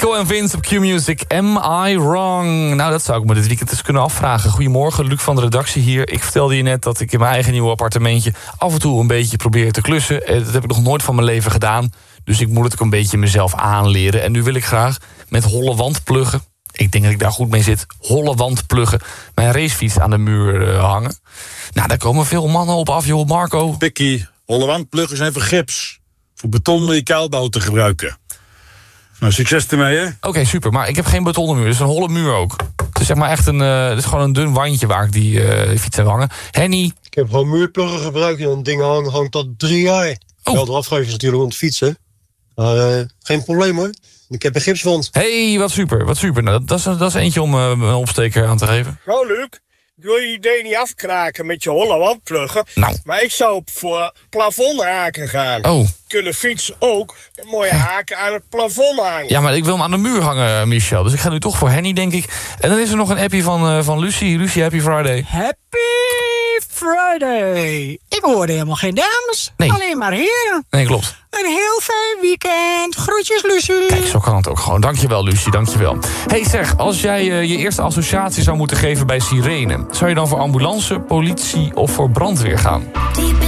Nico en Vince op Q-Music. Am I wrong? Nou, dat zou ik me dit weekend eens kunnen afvragen. Goedemorgen, Luc van de redactie hier. Ik vertelde je net dat ik in mijn eigen nieuwe appartementje af en toe een beetje probeer te klussen. Dat heb ik nog nooit van mijn leven gedaan. Dus ik moet het ook een beetje mezelf aanleren. En nu wil ik graag met holle wandpluggen, ik denk dat ik daar goed mee zit, holle wandpluggen, mijn racefiets aan de muur hangen. Nou, daar komen veel mannen op af, joh, Marco. Pikkie, holle wandpluggen zijn voor gips. Voor beton in je kuilbouw te gebruiken. Nou, succes ermee, hè? Oké, super. Maar ik heb geen betonnen muur. Het is een holle muur ook. Het is zeg maar echt het is gewoon een dun wandje waar ik die fiets heb hangen. Henny. Ik heb gewoon muurpluggen gebruikt en dat ding hangt tot 3 jaar. Wel eraf geven is natuurlijk om te fietsen. Maar geen probleem hoor. Ik heb een gipswond. Hey, wat super, wat super. Nou, dat is eentje om een opsteker aan te geven. Nou, Luc, ik wil je idee niet afkraken met je holle wandpluggen. Nou. Maar ik zou voor plafondhaken gaan. Oh. Kunnen fietsen ook een mooie haken aan het plafond hangen. Ja, maar ik wil hem aan de muur hangen, Michel. Dus ik ga nu toch voor Henny, denk ik. En dan is er nog een appie van Lucie. Lucie, Happy Friday. Happy Friday. Ik hoorde helemaal geen dames. Nee. Alleen maar heren. Nee, klopt. Een heel fijn weekend. Groetjes, Lucie. Kijk, zo kan het ook gewoon. Dankjewel, Lucie, dankjewel. Hey, zeg, als jij je eerste associatie zou moeten geven bij sirene, zou je dan voor ambulance, politie of voor brandweer gaan?